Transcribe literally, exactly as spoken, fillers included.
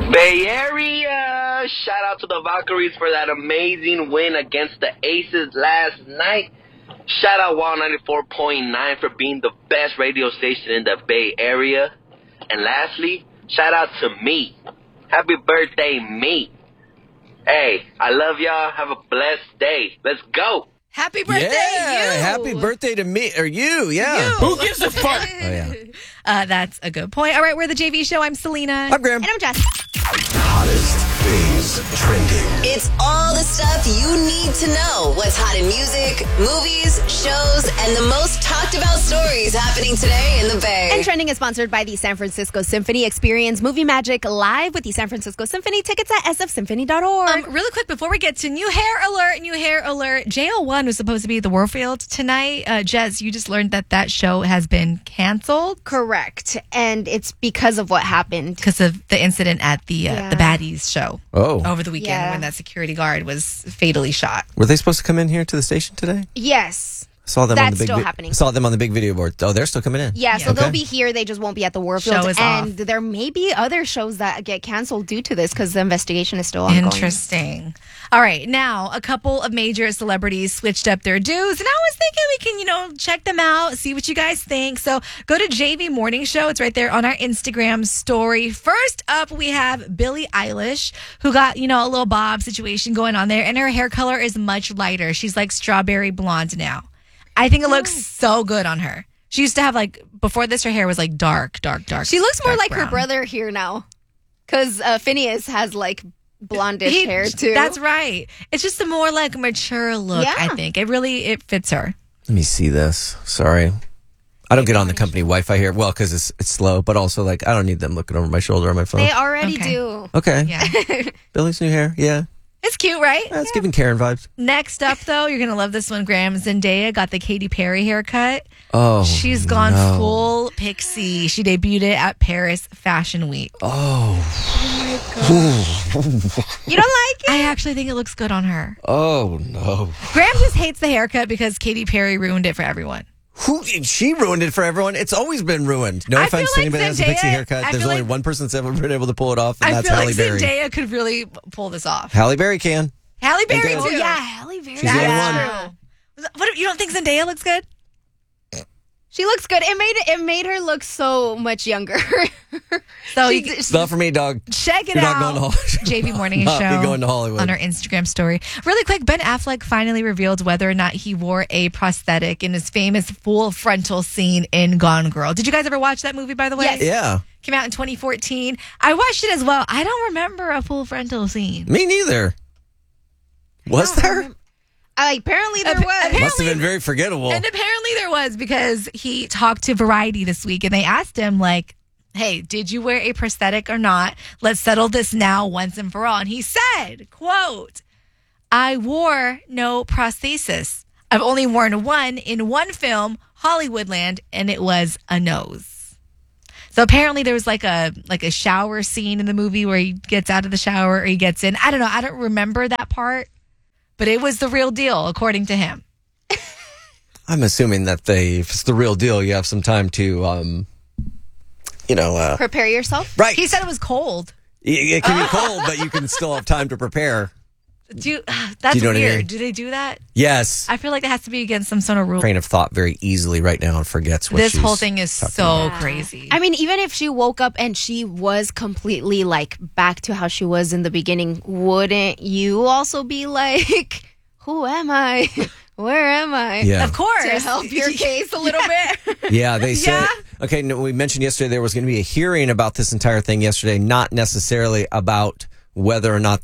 Bay Area! Shout out to the Valkyries for that amazing win against the Aces last night. Shout out Wild ninety-four point nine for being the best radio station in the Bay Area. And lastly, shout out to me. Happy birthday, me. Hey, I love y'all. Have a blessed day. Let's go. Happy birthday, yeah, you. Happy birthday to me, or you, yeah. You. Who gives a fuck? Oh, yeah. Uh, that's a good point. All right, we're the J V Show. I'm Selena. I'm Graham. And I'm Jess. Hottest things trending. It's all the stuff you need to know. What's hot in music, movies, shows, and the most talked about stories happening today in the Bay. And Trending is sponsored by the San Francisco Symphony. Experience movie magic live with the San Francisco Symphony. Tickets at s f symphony dot org. Um, really quick, before we get to new hair alert, new hair alert, J L one was supposed to be at the Warfield tonight. Uh, Jez, you just learned that that show has been canceled. Correct. And it's because of what happened. Because of the incident at the uh, Yeah. the Baddies show Oh. over the weekend Yeah. when that security guard was fatally shot. Were they supposed to come in here to the station today? Yes. Saw them on That's the big still vi- happening. Saw them on the big video board. Oh, they're still coming in. Yeah, so Yeah. they'll Okay. be here. They just won't be at the Warfield. Show is and off. there may be other shows that get canceled due to this because the investigation is still ongoing. Interesting. All right, now a couple of major celebrities switched up their dues, and I was thinking we can, you know, check them out, see what you guys think. So go to J V Morning Show. It's right there on our Instagram story. First up, we have Billie Eilish, who got, you know, a little bob situation going on there, and her hair color is much lighter. She's like strawberry blonde now. I think it looks so good on her. She used to have like, before this, her hair was like dark, dark, dark. She looks more dark like her brown. brother here now because uh, Phineas has like blondish He- hair too. That's right. It's just a more like mature look, Yeah. I think. It really, it fits her. Let me see this. Sorry. I don't get on the company Wi-Fi here. Well, because it's it's slow, but also like I don't need them looking over my shoulder on my phone. They already Okay. do. Okay. Yeah. Billy's new hair. Yeah. It's cute, right? That's giving Karen vibes. Next up, though, you're going to love this one, Graham. Zendaya got the Katy Perry haircut. Oh. She's gone no. full pixie. She debuted it at Paris Fashion Week. Oh. You don't like it? I actually think it looks good on her. Oh no. Graham just hates the haircut because Katy Perry ruined it for everyone. Who she ruined it for everyone? It's always been ruined. No I offense feel to like anybody that has a Zendaya- pixie haircut. I There's feel only like- one person that's ever been able to pull it off, and I that's feel Halle like Berry. Zendaya could really pull this off. Halle Berry can. Halle Berry, Zendaya. too. Oh yeah, Halle Berry. She's the only That's one. true. What, you don't think Zendaya looks good? She looks good. It made it made her look so much younger. So She you d- It's not for me, dog. check it You're not out. going to Hollywood. J V Morning Not Show be going to Hollywood. on our Instagram story. Really quick, Ben Affleck finally revealed whether or not he wore a prosthetic in his famous full frontal scene in Gone Girl. Did you guys ever watch that movie, by the way? Yes. Yeah. Came out in twenty fourteen. I watched it as well. I don't remember a full frontal scene. Me neither. Was don't there? remember. Uh, apparently there Ap- was. apparently- Must have been very forgettable. And apparently there was, because he talked to Variety this week and they asked him, like, hey, did you wear a prosthetic or not? Let's settle this now once and for all. And he said, quote, I wore no prosthesis. I've only worn one in one film, Hollywoodland, and it was a nose. So apparently there was like a like a shower scene in the movie where he gets out of the shower or he gets in. I don't know. I don't remember that part, but it was the real deal, according to him. I'm assuming that they, if it's the real deal, you have some time to, um, you know, uh, Prepare yourself. right. He said it was cold. it, it can be cold, but you can still have time to prepare. Do you, that's Do you know what I weird. mean? Do they do that? Yes. I feel like that has to be against some sort of rule. Train of thought very easily right now and forgets what This she's whole thing is talking so about. crazy. I mean, even if she woke up and she was completely like back to how she was in the beginning, wouldn't you also be like, who am I? Where am I? Yeah. Of course. To help your case a little bit. Yeah, they said. Yeah. Okay, no, we mentioned yesterday there was going to be a hearing about this entire thing yesterday, not necessarily about whether or not